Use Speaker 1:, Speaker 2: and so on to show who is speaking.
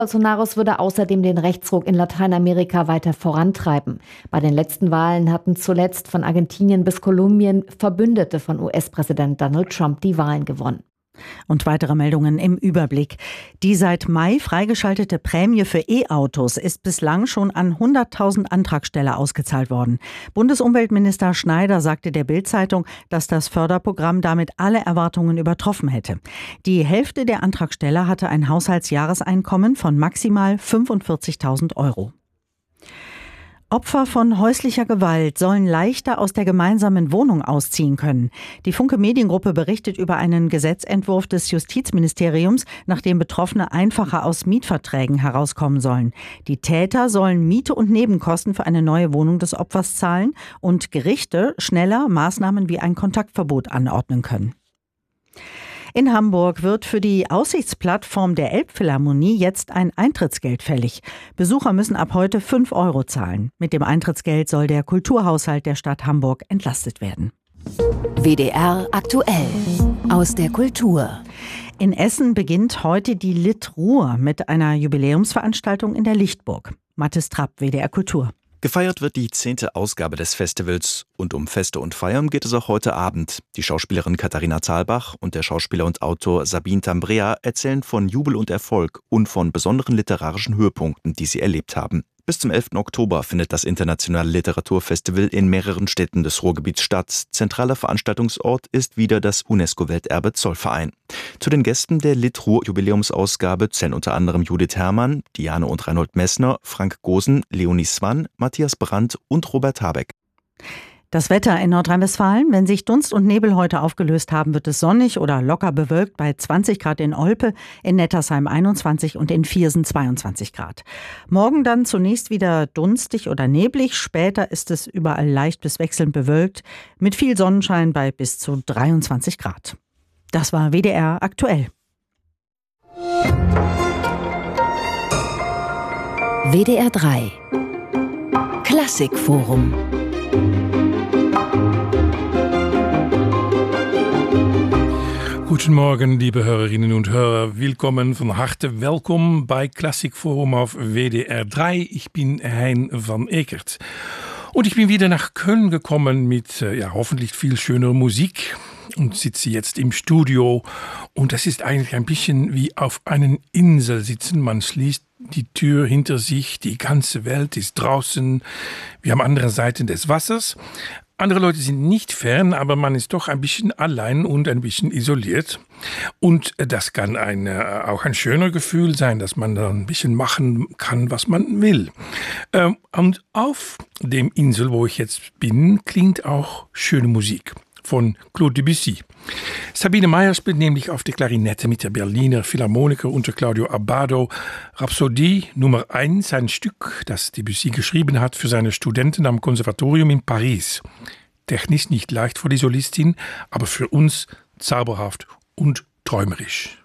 Speaker 1: Bolsonaro würde außerdem den Rechtsruck in Lateinamerika weiter vorantreiben. Bei den letzten Wahlen hatten zuletzt von Argentinien bis Kolumbien Verbündete von US-Präsident Donald Trump die Wahlen gewonnen.
Speaker 2: Und weitere Meldungen im Überblick. Die seit Mai freigeschaltete Prämie für E-Autos ist bislang schon an 100.000 Antragsteller ausgezahlt worden. Bundesumweltminister Schneider sagte der Bild-Zeitung, dass das Förderprogramm damit alle Erwartungen übertroffen hätte. Die Hälfte der Antragsteller hatte ein Haushaltsjahreseinkommen von maximal 45.000 Euro. Opfer von häuslicher Gewalt sollen leichter aus der gemeinsamen Wohnung ausziehen können. Die Funke Mediengruppe berichtet über einen Gesetzentwurf des Justizministeriums, nach dem Betroffene einfacher aus Mietverträgen herauskommen sollen. Die Täter sollen Miete und Nebenkosten für eine neue Wohnung des Opfers zahlen und Gerichte schneller Maßnahmen wie ein Kontaktverbot anordnen können. In Hamburg wird für die Aussichtsplattform der Elbphilharmonie jetzt ein Eintrittsgeld fällig. Besucher müssen ab heute 5 Euro zahlen. Mit dem Eintrittsgeld soll der Kulturhaushalt der Stadt Hamburg entlastet werden.
Speaker 3: WDR aktuell aus der Kultur.
Speaker 2: In Essen beginnt heute die Lit Ruhr mit einer Jubiläumsveranstaltung in der Lichtburg. Mathis Trapp, WDR Kultur.
Speaker 4: Gefeiert wird die 10. Ausgabe des Festivals und um Feste und Feiern geht es auch heute Abend. Die Schauspielerin Katharina Thalbach und der Schauspieler und Autor Sabine Tambrea erzählen von Jubel und Erfolg und von besonderen literarischen Höhepunkten, die sie erlebt haben. Bis zum 11. Oktober findet das internationale Literaturfestival in mehreren Städten des Ruhrgebiets statt. Zentraler Veranstaltungsort ist wieder das UNESCO-Welterbe Zollverein. Zu den Gästen der Lit Ruhr Jubiläumsausgabe zählen unter anderem Judith Herrmann, Diane und Reinhold Messner, Frank Gosen, Leonie Swann, Matthias Brandt und Robert Habeck.
Speaker 2: Das Wetter in Nordrhein-Westfalen: Wenn sich Dunst und Nebel heute aufgelöst haben, wird es sonnig oder locker bewölkt bei 20 Grad in Olpe, in Nettersheim 21 und in Viersen 22 Grad. Morgen dann zunächst wieder dunstig oder neblig, später ist es überall leicht bis wechselnd bewölkt, mit viel Sonnenschein bei bis zu 23 Grad. Das war WDR aktuell.
Speaker 3: WDR 3 Klassikforum.
Speaker 5: Guten Morgen, liebe Hörerinnen und Hörer. Willkommen, von harte welkom bei Klassikforum auf WDR 3. Ich bin Hein van Ekert. Und ich bin wieder nach Köln gekommen mit hoffentlich viel schöner Musik und sitze jetzt im Studio. Und das ist eigentlich ein bisschen wie auf einer Insel sitzen. Man schließt die Tür hinter sich, die ganze Welt ist draußen, wir haben andere Seiten des Wassers. Andere Leute sind nicht fern, aber man ist doch ein bisschen allein und ein bisschen isoliert. Und das kann auch ein schöner Gefühl sein, dass man da ein bisschen machen kann, was man will. Und auf dem Insel, wo ich jetzt bin, klingt auch schöne Musik von Claude Debussy. Sabine Meyer spielt nämlich auf der Klarinette mit der Berliner Philharmoniker unter Claudio Abbado Rhapsodie Nummer 1, ein Stück, das Debussy geschrieben hat für seine Studenten am Konservatorium in Paris. Technisch nicht leicht für die Solistin, aber für uns zauberhaft und träumerisch.